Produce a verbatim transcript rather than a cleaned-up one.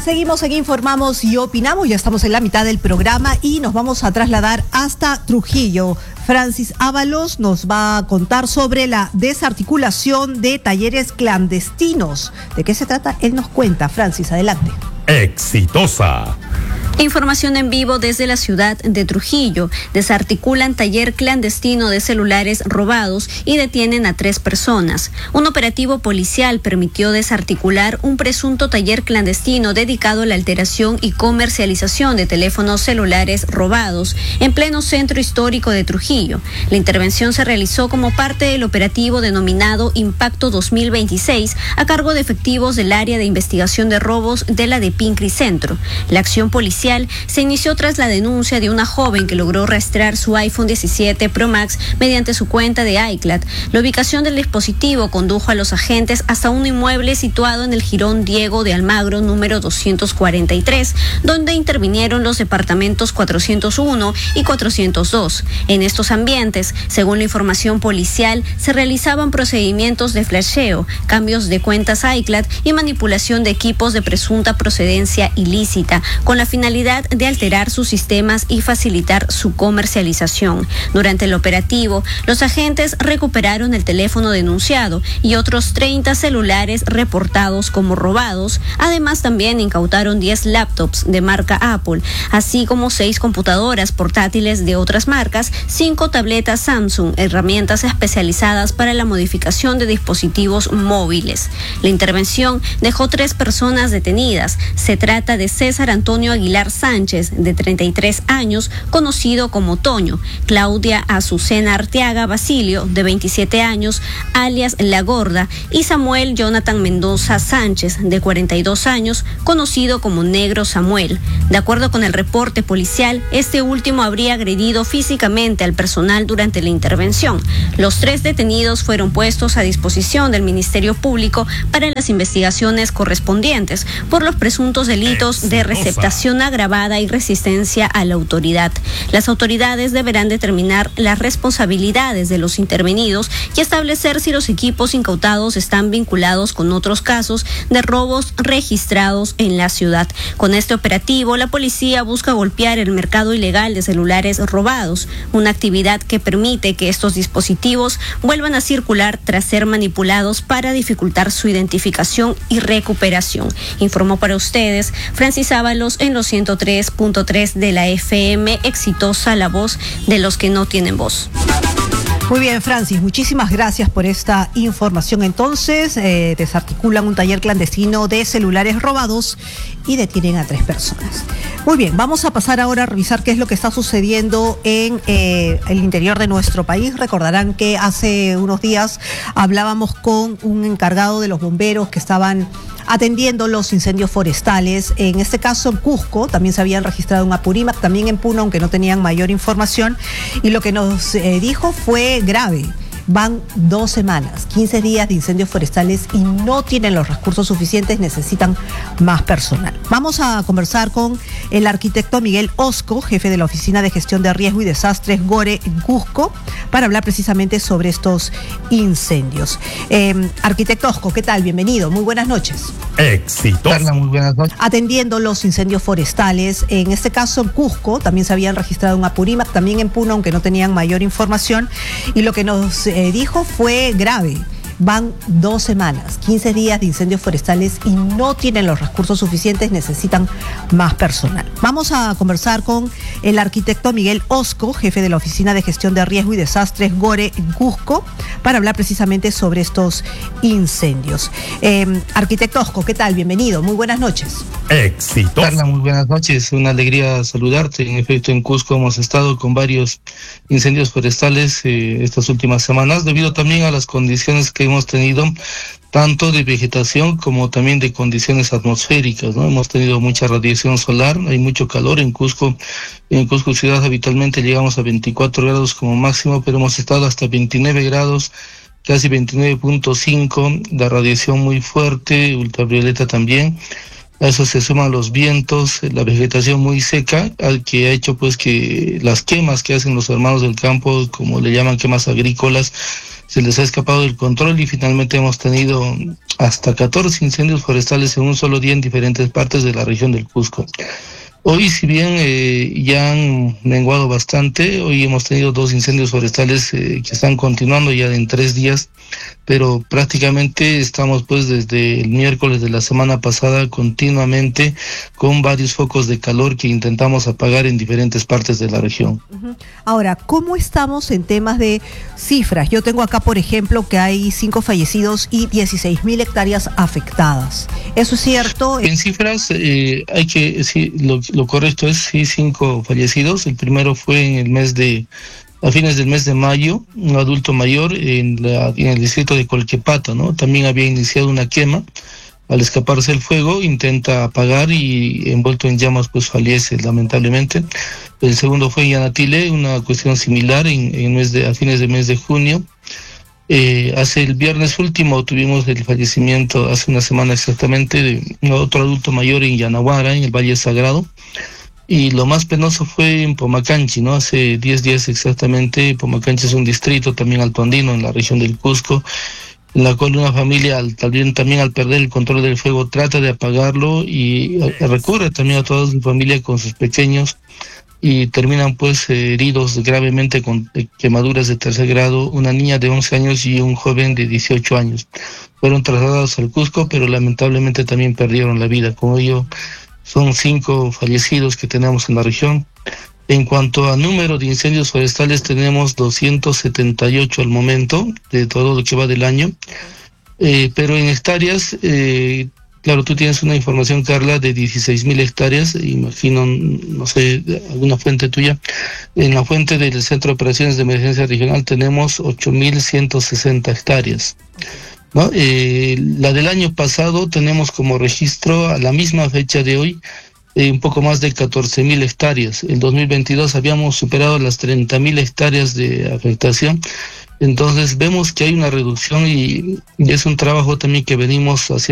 Seguimos en Informamos y Opinamos, ya estamos en la mitad del programa y nos vamos a trasladar hasta Trujillo. Francis Ábalos nos va a contar sobre la desarticulación de talleres clandestinos. ¿De qué se trata? Él nos cuenta. Francis, adelante. Exitosa. Información en vivo desde la ciudad de Trujillo. Desarticulan taller clandestino de celulares robados y detienen a tres personas. Un operativo policial permitió desarticular un presunto taller clandestino dedicado a la alteración y comercialización de teléfonos celulares robados en pleno centro histórico de Trujillo. La intervención se realizó como parte del operativo denominado Impacto dos mil veintiséis a cargo de efectivos del área de investigación de robos de la DEPINCRI Centro. La acción policial se inició tras la denuncia de una joven que logró rastrear su iPhone diecisiete Pro Max mediante su cuenta de iCloud. La ubicación del dispositivo condujo a los agentes hasta un inmueble situado en el Jirón Diego de Almagro número doscientos cuarenta y tres, donde intervinieron los departamentos cuatrocientos uno y cuatrocientos dos. En estos ambientes, según la información policial, se realizaban procedimientos de flasheo, cambios de cuentas iCloud y manipulación de equipos de presunta procedencia ilícita, con la finalidad de alterar sus sistemas y facilitar su comercialización. Durante el operativo, los agentes recuperaron el teléfono denunciado y otros treinta celulares reportados como robados. Además, también incautaron diez laptops de marca Apple, así como seis computadoras portátiles de otras marcas, cinco tabletas Samsung, herramientas especializadas para la modificación de dispositivos móviles. La intervención dejó tres personas detenidas. Se trata de César Antonio Aguilar Sánchez, de treinta y tres años, conocido como Toño; Claudia Azucena Arteaga Basilio, de veintisiete años, alias La Gorda; y Samuel Jonathan Mendoza Sánchez, de cuarenta y dos años, conocido como Negro Samuel. De acuerdo con el reporte policial, este último habría agredido físicamente al personal durante la intervención. Los tres detenidos fueron puestos a disposición del Ministerio Público para las investigaciones correspondientes por los presuntos delitos de receptación agravada y resistencia a la autoridad. Las autoridades deberán determinar las responsabilidades de los intervenidos y establecer si los equipos incautados están vinculados con otros casos de robos registrados en la ciudad. Con este operativo, la policía busca golpear el mercado ilegal de celulares robados, una actividad que permite que estos dispositivos vuelvan a circular tras ser manipulados para dificultar su identificación y recuperación. Informó para ustedes Francis Ábalos en los ciento tres punto tres de la F M. Exitosa, la voz de los que no tienen voz. Muy bien, Francis, muchísimas gracias por esta información. Entonces, eh, desarticulan un taller clandestino de celulares robados y detienen a tres personas. Muy bien, vamos a pasar ahora a revisar qué es lo que está sucediendo en eh, el interior de nuestro país. Recordarán que hace unos días hablábamos con un encargado de los bomberos que estaban atendiendo los incendios forestales. En este caso, en Cusco, también se habían registrado en Apurímac, también en Puno, aunque no tenían mayor información. Y lo que nos eh, dijo fue grave. Van dos semanas, quince días de incendios forestales y no tienen los recursos suficientes, necesitan más personal. Vamos a conversar con el arquitecto Miguel Osco, jefe de la Oficina de Gestión de Riesgo y Desastres GORE en Cusco, para hablar precisamente sobre estos incendios. Eh, arquitecto Osco, ¿qué tal? Bienvenido, muy buenas noches. Éxito. Muy buenas noches. Atendiendo los incendios forestales, en este caso en Cusco, también se habían registrado en Apurímac, también en Puno, aunque no tenían mayor información, y lo que nos eh, dijo fue grave. Van dos semanas, quince días de incendios forestales y no tienen los recursos suficientes, necesitan más personal. Vamos a conversar con el arquitecto Miguel Osco, jefe de la Oficina de Gestión de Riesgo y Desastres GORE en Cusco, para hablar precisamente sobre estos incendios. Eh, arquitecto Osco, ¿qué tal? Bienvenido, muy buenas noches. Éxito. Carla, muy buenas noches, una alegría saludarte. En efecto, en Cusco hemos estado con varios incendios forestales eh, estas últimas semanas, debido también a las condiciones que hemos tenido, tanto de vegetación como también de condiciones atmosféricas, ¿no? Hemos tenido mucha radiación solar, hay mucho calor en Cusco. En Cusco ciudad habitualmente llegamos a veinticuatro grados como máximo, pero hemos estado hasta veintinueve grados, casi veintinueve punto cinco, de radiación muy fuerte, ultravioleta también. A eso se suman los vientos, la vegetación muy seca, al que ha hecho pues que las quemas que hacen los hermanos del campo, como le llaman quemas agrícolas, se les ha escapado del control y finalmente hemos tenido hasta catorce incendios forestales en un solo día en diferentes partes de la región del Cusco. Hoy, si bien eh, ya han menguado bastante, hoy hemos tenido dos incendios forestales eh, que están continuando ya en tres días, pero prácticamente estamos pues desde el miércoles de la semana pasada continuamente con varios focos de calor que intentamos apagar en diferentes partes de la región. Ahora, ¿cómo estamos en temas de cifras? Yo tengo acá, por ejemplo, que hay cinco fallecidos y dieciséis mil hectáreas afectadas. ¿Eso es cierto? En cifras, eh, hay que, sí, lo, lo correcto es sí, cinco fallecidos. El primero fue en el mes de, a fines del mes de mayo, un adulto mayor en, la, en el distrito de Colquepata, ¿no? También había iniciado una quema. Al escaparse el fuego, intenta apagar y envuelto en llamas, pues fallece lamentablemente. El segundo fue en Yanatile, una cuestión similar en, en mes de, a fines del mes de junio. Eh, hace el viernes último tuvimos el fallecimiento, hace una semana exactamente, de otro adulto mayor en Yanaguara, en el Valle Sagrado. Y lo más penoso fue en Pomacanchi, ¿no? Hace diez días exactamente. Pomacanchi es un distrito también altoandino en la región del Cusco, en la cual una familia al, también, también al perder el control del fuego trata de apagarlo y recurre también a toda su familia con sus pequeños y terminan pues heridos gravemente con quemaduras de tercer grado, una niña de once años y un joven de dieciocho años. Fueron trasladados al Cusco, pero lamentablemente también perdieron la vida. Como ello, son cinco fallecidos que tenemos en la región. En cuanto a número de incendios forestales, tenemos doscientos setenta y ocho al momento, de todo lo que va del año. Eh, pero en hectáreas, eh, claro, tú tienes una información, Carla, de dieciséis mil hectáreas, imagino, no sé, alguna fuente tuya. En la fuente del Centro de Operaciones de Emergencia Regional tenemos ocho mil ciento sesenta hectáreas, ¿no? Eh, la del año pasado tenemos como registro a la misma fecha de hoy, Eh, un poco más de catorce mil hectáreas. En dos mil veintidós habíamos superado las treinta mil hectáreas de afectación. Entonces vemos que hay una reducción y, y es un trabajo también que venimos haciendo